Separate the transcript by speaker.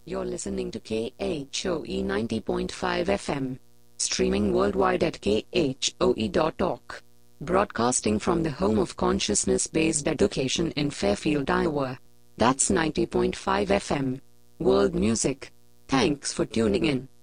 Speaker 1: You're listening to KHOE 90.5 FM. Streaming worldwide at KHOE.org. Broadcasting from the home of consciousness-based education in Fairfield, Iowa. That's 90.5 FM. World music. Thanks for tuning in.